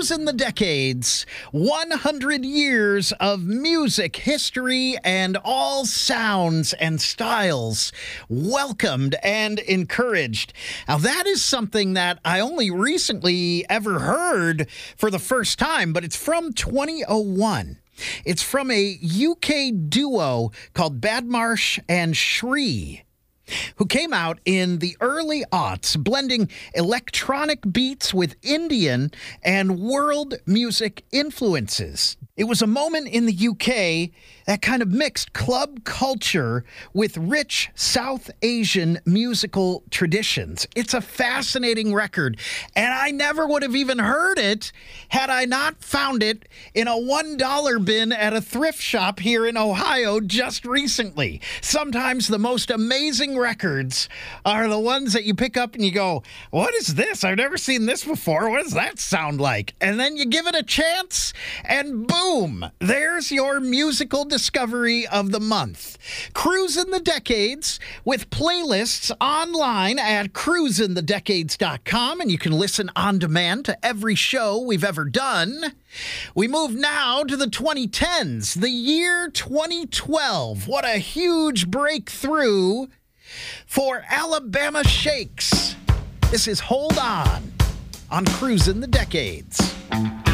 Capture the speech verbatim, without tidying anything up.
Cruising the Decades, one hundred years of music, history, and all sounds and styles welcomed and encouraged. Now, that is something that I only recently ever heard for the first time, but it's from twenty oh one. It's from a U K duo called Badmarsh and Shree, who came out in the early aughts, blending electronic beats with Indian and world music influences. It was a moment in the U K that kind of mixed club culture with rich South Asian musical traditions. It's a fascinating record, and I never would have even heard it had I not found it in a one dollar bin at a thrift shop here in Ohio just recently. Sometimes the most amazing records are the ones that you pick up and you go, what is this? I've never seen this before. What does that sound like? And then you give it a chance, and boom, there's your musical discovery of the month. Cruising the Decades with playlists online at cruising the decades dot com, and you can listen on demand to every show we've ever done. We move now to the twenty tens, the year twenty twelve. What a huge breakthrough for Alabama Shakes. This is Hold On on Cruising the Decades.